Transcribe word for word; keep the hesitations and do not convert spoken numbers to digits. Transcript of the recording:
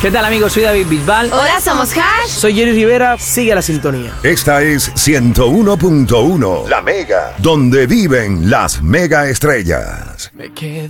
¿Qué tal, amigos? Soy David Bisbal. Hola, somos Hash. Soy Jerry Rivera. Sigue la sintonía. Esta es ciento uno punto uno, La Mega, donde viven las mega estrellas. Me quedo